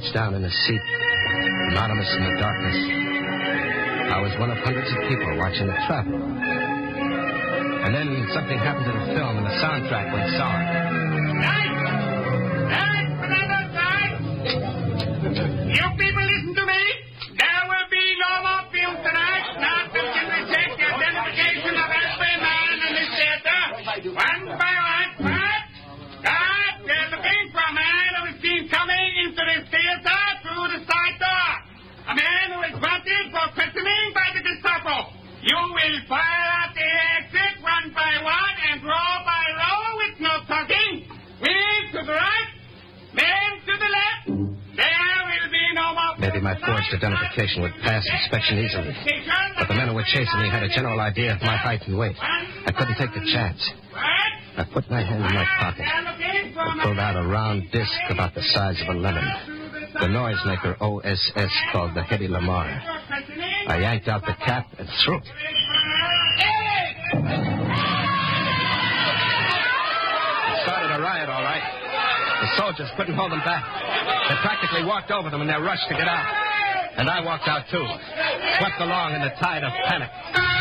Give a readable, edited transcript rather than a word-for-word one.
crouched down in a seat, anonymous in the darkness. I was one of hundreds of people watching it travel. And then something happened to the film, and the soundtrack went sour. You people listen to me. There will be no more films tonight. Not until we check the identification of every man in this theater. One by one. God, we're looking for a man who is seen coming into this theater through the side door. A man who is wanted for questioning by the Gestapo. You will fire out the exit one by one and row by row with no talking. Men to the right, men to the left. There will be no more... Maybe my forged identification would pass inspection easily. But the men who were chasing me had a general idea of my height and weight. I couldn't take the chance. I put my hand in my pocket and pulled out a round disc about the size of a lemon. The noisemaker OSS called the Hedy Lamarr. I yanked out the cap and threw it. It started a riot, all right. The soldiers couldn't hold them back. They practically walked over them in their rush to get out. And I walked out, too, swept along in the tide of panic.